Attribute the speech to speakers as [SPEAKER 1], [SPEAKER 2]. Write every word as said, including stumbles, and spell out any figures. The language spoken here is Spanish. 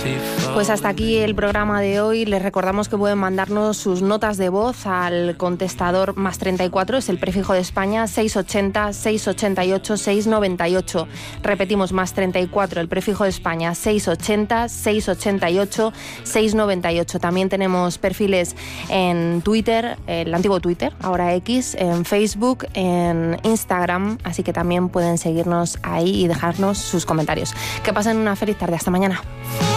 [SPEAKER 1] Pues hasta aquí el programa de hoy. Les recordamos que pueden mandarnos sus notas de voz al contestador más treinta y cuatro, es el prefijo de España, seiscientos ochenta, seiscientos ochenta y ocho, seiscientos noventa y ocho. Repetimos, más treinta y cuatro, el prefijo de España, seiscientos ochenta, seiscientos ochenta y ocho, seiscientos noventa y ocho. También tenemos perfiles en Twitter, el antiguo Twitter, ahora X, en Facebook, en Instagram, así que también pueden seguirnos ahí y dejarnos sus comentarios. Que pasen una feliz tarde. Hasta mañana.